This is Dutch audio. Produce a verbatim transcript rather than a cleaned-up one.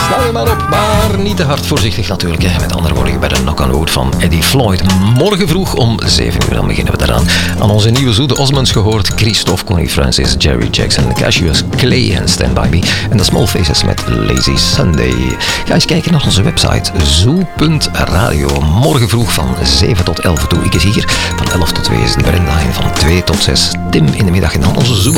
Snel je maar op, maar niet te hard, voorzichtig natuurlijk. Hè. Met andere woorden, bij de Knock on Wood van Eddie Floyd. Morgen vroeg om zeven uur, dan beginnen we eraan. Aan onze nieuwe zoete Osmonds gehoord. Christophe, Connie Francis, Jerry Jackson, Cassius Clay en Stand By Me. En de Small Faces met Lazy Sunday. Ga eens kijken naar onze website zoo punt radio. Morgen vroeg van zeven tot elf doe ik het hier. Van elf tot twee is het Brenda en van twee tot zes Tim in de middag. En dan onze Zoo